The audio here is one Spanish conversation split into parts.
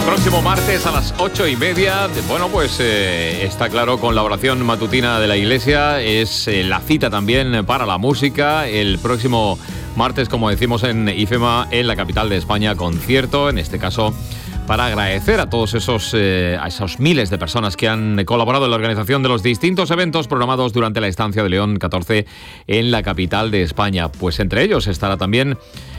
próximo martes a las 8:30. Bueno, pues está claro, con la oración matutina de la Iglesia. Es la cita también para la música. El próximo martes, como decimos en IFEMA, en la capital de España, concierto, en este caso para agradecer a todos a esos miles de personas que han colaborado en la organización de los distintos eventos programados durante la estancia de León XIV en la capital de España. Pues entre ellos estará también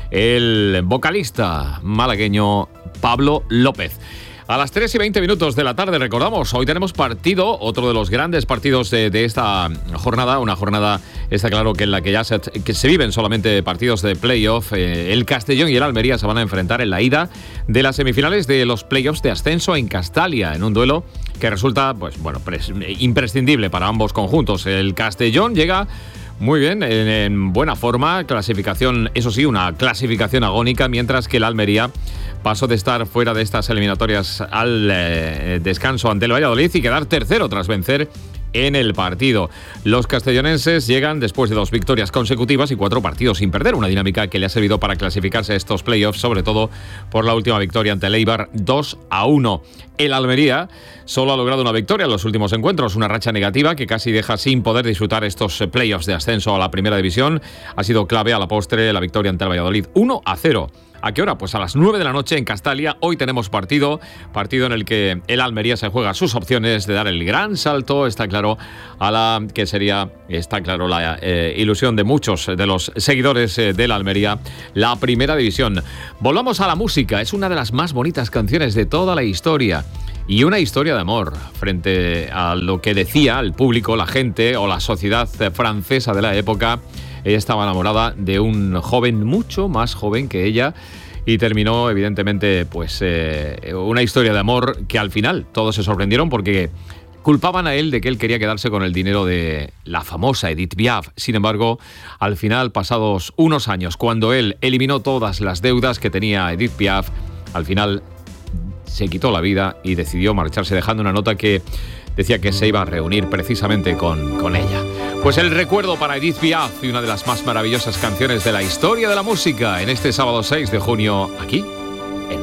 el vocalista malagueño Pablo López. A las 3:20 de la tarde, recordamos, hoy tenemos partido, otro de los grandes partidos de esta jornada, una jornada, está claro, que en la que ya se viven solamente partidos de playoff. El Castellón y el Almería se van a enfrentar en la ida de las semifinales de los playoffs de ascenso en Castalia, en un duelo que resulta, imprescindible para ambos conjuntos. El Castellón llega muy bien, en buena forma, clasificación, eso sí, una clasificación agónica, mientras que el Almería pasó de estar fuera de estas eliminatorias al descanso ante el Valladolid y quedar tercero tras vencer en el partido. Los castellonenses llegan después de 2 victorias consecutivas y 4 partidos sin perder, una dinámica que le ha servido para clasificarse a estos playoffs, sobre todo por la última victoria ante el Eibar 2-1. El Almería solo ha logrado una victoria en los últimos encuentros, una racha negativa que casi deja sin poder disfrutar estos playoffs de ascenso a la primera división. Ha sido clave a la postre la victoria ante el Valladolid 1-0. ¿A qué hora? Pues a las 9 de la noche en Castalia. Hoy tenemos partido en el que el Almería se juega sus opciones de dar el gran salto, está claro, a la que sería, está claro, la ilusión de muchos de los seguidores del Almería, la primera división. Volvamos a la música. Es una de las más bonitas canciones de toda la historia. Y una historia de amor frente a lo que decía el público, la gente o la sociedad francesa de la época. Ella estaba enamorada de un joven mucho más joven que ella y terminó, evidentemente, una historia de amor que al final todos se sorprendieron porque culpaban a él de que él quería quedarse con el dinero de la famosa Edith Piaf. Sin embargo, al final, pasados unos años, cuando él eliminó todas las deudas que tenía Edith Piaf, al final se quitó la vida y decidió marcharse, dejando una nota que decía que se iba a reunir precisamente con ella. Pues el recuerdo para Edith Piaf y una de las más maravillosas canciones de la historia de la música en este sábado 6 de junio, aquí